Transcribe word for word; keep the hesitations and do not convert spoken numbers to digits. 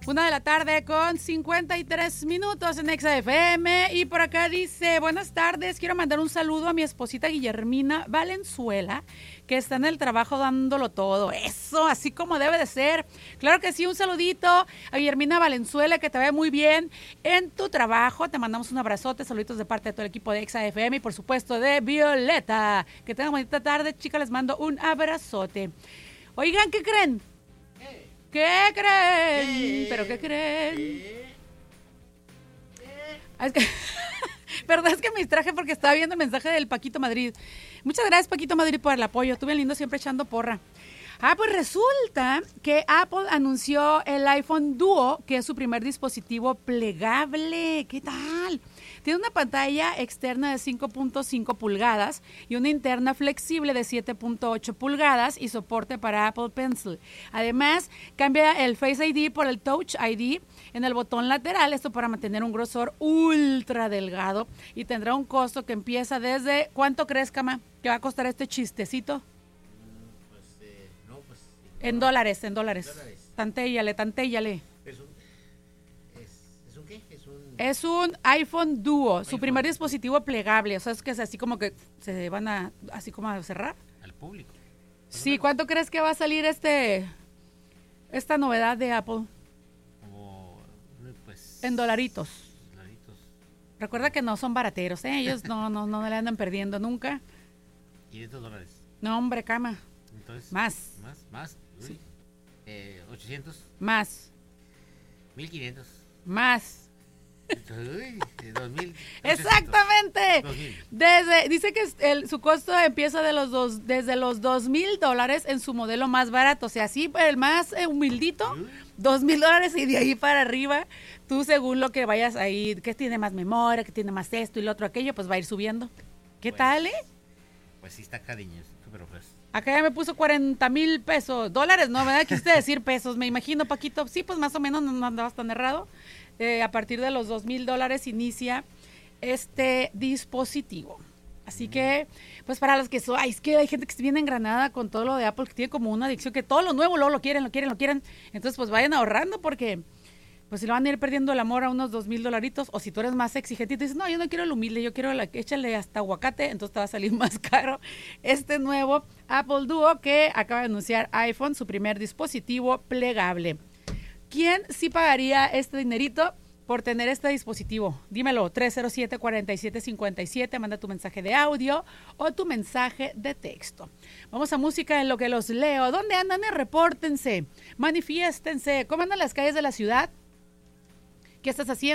Una de la tarde con cincuenta y tres minutos en Exa F M. Y por acá dice, buenas tardes, quiero mandar un saludo a mi esposita Guillermina Valenzuela, que está en el trabajo dándolo todo. Eso, así como debe de ser. Claro que sí, un saludito a Guillermina Valenzuela, que te vaya muy bien en tu trabajo. Te mandamos un abrazote, saluditos de parte de todo el equipo de Exa F M y por supuesto de Violeta. Que tengan bonita tarde, chicas, les mando un abrazote. Oigan, ¿qué creen? ¿Qué creen? ¿Qué? ¿Pero qué creen? ¿Qué? ¿Qué? Es que, perdón, es que me distraje porque estaba viendo el mensaje del Paquito Madrid. Muchas gracias, Paquito Madrid, por el apoyo. Tú bien lindo, siempre echando porra. Ah, pues resulta que Apple anunció el iPhone Duo, que es su primer dispositivo plegable. ¿Qué tal? Tiene una pantalla externa de cinco punto cinco pulgadas y una interna flexible de siete punto ocho pulgadas y soporte para Apple Pencil. Además, cambia el Face I D por el Touch I D en el botón lateral, esto para mantener un grosor ultra delgado, y tendrá un costo que empieza desde... ¿Cuánto crees, Cama, que va a costar este chistecito? Pues, eh, no, pues... En no, dólares, en dólares. dólares. Tantéllale, tantéllale. Es un, es, ¿Es un qué? Es un... Es un iPhone Duo, iPhone. Su primer dispositivo plegable. O sea, es que es así como que se van a, así como a cerrar. Al público. Sí, ¿cuánto crees que va a salir este, esta novedad de Apple? Como, pues... En dolaritos. Dolaritos. Recuerda que no son barateros, ¿eh? Ellos no, no, no le andan perdiendo nunca. quinientos dólares. No, hombre, Cama. Entonces... Más. Más, más. Uy. Sí. Eh, ochocientos. Más. mil quinientos. Más. Uy, dos mil. Exactamente. dos mil. Desde, dice que el, su costo empieza de los dos, desde los dos mil dólares en su modelo más barato. O sea, así el más eh, humildito, dos mil dólares y de ahí para arriba, tú según lo que vayas ahí, que tiene más memoria, que tiene más esto y lo otro aquello, pues va a ir subiendo. ¿Qué Pues, tal, eh? Pues sí está cariñoso, pero pues... Acá ya me puso cuarenta mil pesos, dólares, ¿no? ¿Verdad? Quisiste decir pesos, me imagino, Paquito. Sí, pues más o menos no andabas tan errado. Eh, a partir de los dos mil dólares inicia este dispositivo. Así que, pues para los que son, ay, es que hay gente que se viene engranada con todo lo de Apple, que tiene como una adicción, que todo lo nuevo luego lo quieren, lo quieren, lo quieren. Entonces, pues vayan ahorrando porque, pues si lo van a ir perdiendo el amor a unos dos mil dolaritos, o si tú eres más exigente y dices, no, yo no quiero el humilde, yo quiero la, échale hasta aguacate, entonces te va a salir más caro este nuevo Apple Duo que acaba de anunciar iPhone, su primer dispositivo plegable. ¿Quién sí pagaría este dinerito por tener este dispositivo? Dímelo, tres cero siete, cuatro siete cinco siete, manda tu mensaje de audio o tu mensaje de texto. Vamos a música en lo que los leo. ¿Dónde andan? Repórtense, manifiéstense. ¿Cómo andan las calles de la ciudad? ¿Qué estás haciendo?